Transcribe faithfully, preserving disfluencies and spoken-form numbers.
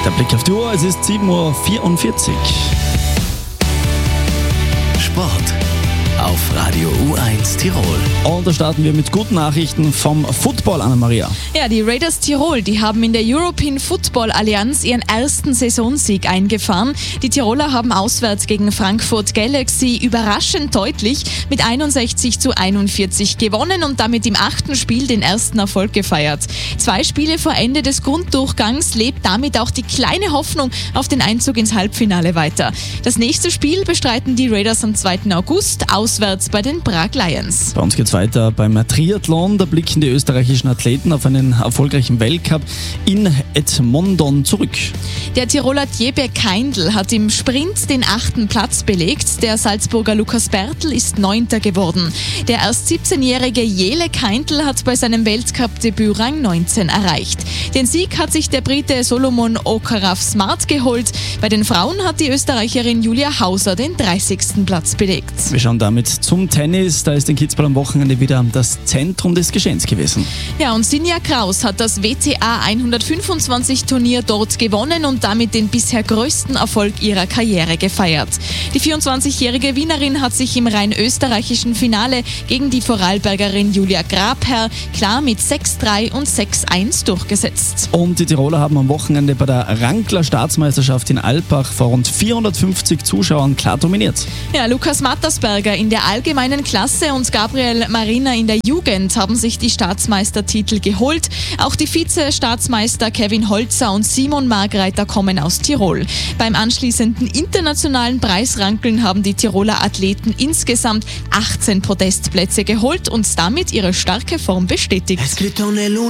Der Blick auf die Uhr, es ist sieben Uhr vierundvierzig. Sport auf Radio U eins Tirol. Und da starten wir mit guten Nachrichten vom Football, Anna-Maria. Ja, die Raiders Tirol, die haben in der European Football Allianz ihren ersten Saisonsieg eingefahren. Die Tiroler haben auswärts gegen Frankfurt Galaxy überraschend deutlich mit einundsechzig zu einundvierzig gewonnen und damit im achten Spiel den ersten Erfolg gefeiert. Zwei Spiele vor Ende des Grunddurchgangs lebt damit auch die kleine Hoffnung auf den Einzug ins Halbfinale weiter. Das nächste Spiel bestreiten die Raiders am zweiten August auswärts bei den Prag Lions. Bei uns geht's weiter beim Triathlon. Da blicken die österreichischen Athleten auf einen erfolgreichen Weltcup in Edmonton zurück. Der Tiroler Tjebe Keindl hat im Sprint den achten Platz belegt. Der Salzburger Lukas Bertl ist neunter geworden. Der erst siebzehnjährige Jele Keindl hat bei seinem Weltcup-Debüt Rang neunzehn erreicht. Den Sieg hat sich der Brite Solomon Okaraf-Smart geholt. Bei den Frauen hat die Österreicherin Julia Hauser den dreißigsten Platz belegt. Wir schauen damit zum Tennis. Da ist in Kitzbühel am Wochenende wieder das Zentrum des Geschehens gewesen. Ja, und Sinja Kraus hat das W T A hundertfünfundzwanzig Turnier dort gewonnen und damit den bisher größten Erfolg ihrer Karriere gefeiert. Die vierundzwanzigjährige Wienerin hat sich im rein österreichischen Finale gegen die Vorarlbergerin Julia Grabherr klar mit sechs drei und sechs eins durchgesetzt. Und die Tiroler haben am Wochenende bei der Rankler Staatsmeisterschaft in Alpbach vor rund vierhundertfünfzig Zuschauern klar dominiert. Ja, Lukas Mattersberger in der allgemeinen Klasse und Gabriel Marina in der Jugend haben sich die Staatsmeistertitel geholt. Auch die Vize-Staatsmeister Kevin Holzer und Simon Margreiter kommen aus Tirol. Beim anschließenden internationalen Preisrankeln haben die Tiroler Athleten insgesamt achtzehn Podestplätze geholt und damit ihre starke Form bestätigt.